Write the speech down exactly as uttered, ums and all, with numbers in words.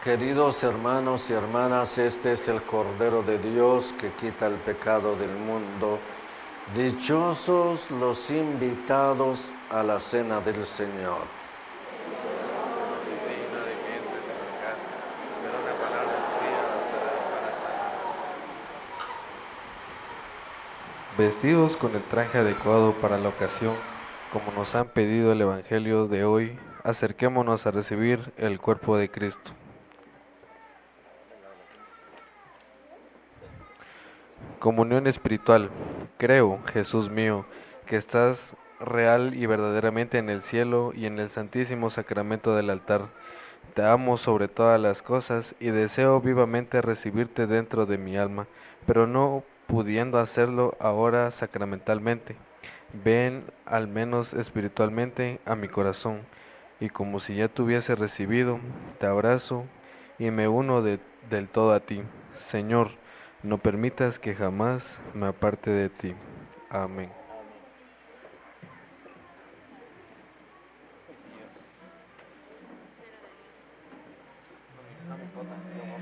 Queridos hermanos y hermanas, este es el Cordero de Dios que quita el pecado del mundo. Dichosos los invitados a la cena del Señor. Digno de que entres en mi casa, pero una palabra tuya bastará para sanar. Vestidos con el traje adecuado para la ocasión, como nos han pedido el Evangelio de hoy, acerquémonos a recibir el cuerpo de Cristo. Comunión espiritual. Creo, Jesús mío, que estás real y verdaderamente en el cielo y en el santísimo sacramento del altar. Te amo sobre todas las cosas y deseo vivamente recibirte dentro de mi alma, pero no pudiendo hacerlo ahora sacramentalmente. Ven, al menos espiritualmente, a mi corazón, y como si ya te hubiese recibido, te abrazo y me uno de- del todo a ti. Señor, no permitas que jamás me aparte de ti. Amén. No me importa, yo